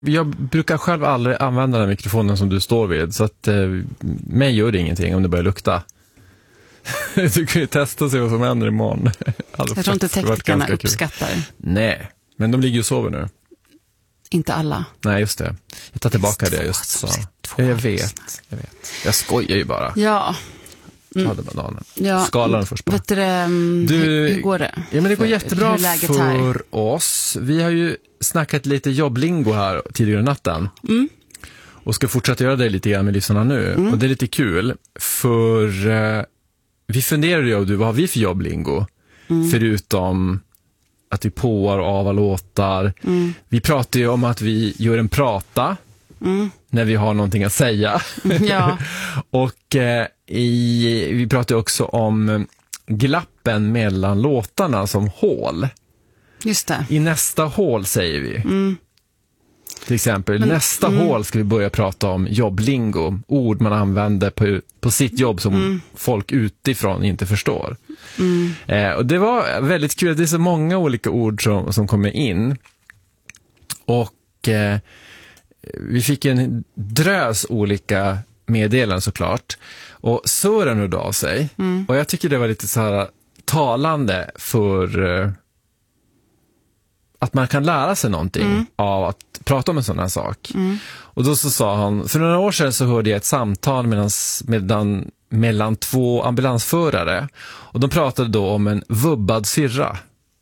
Jag brukar själv aldrig använda den mikrofonen som du står vid, så att mig gör det ingenting om det börjar lukta. Du kan ju testa och se vad som händer imorgon. Jag tror inte teknikerna uppskattar. Nej, men de ligger ju och sover nu. Inte alla. Nej, just det. Jag tar tillbaka det just så. Jag vet. Jag skojar ju bara. Ja. Ja. Skala den först bara. Vet hur går det? Ja, men det går jättebra för oss. Vi har ju snackat lite jobblingo här tidigare natten. Och ska fortsätta göra det lite grann med lyssnarna nu. Och det är lite kul, för vi funderar ju vad har vi för jobblingo? Förutom att vi påar och avar låtar. Vi pratar ju om att vi gör en prata när vi har någonting att säga. Ja. Och vi pratar också om glappen mellan låtarna som hål. Just det. I nästa hål säger vi. Till exempel, nästa hål ska vi börja prata om jobblingo. Ord man använder på sitt jobb som folk utifrån inte förstår. Och det var väldigt kul. Det är så många olika ord som kommer in. Och vi fick en drös olika meddelanden såklart. Och Sören hörde av sig. Och jag tycker det var lite så här talande för att man kan lära sig någonting av att prata om en sån här sak. Och då så sa han, för några år sedan så hörde jag ett samtal mellan två ambulansförare. Och de pratade då om en vubbad syrra.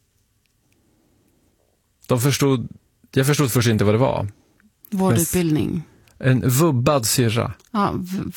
Jag förstod först inte vad det var. Vårdutbildning. En vubbad syrra. Ja,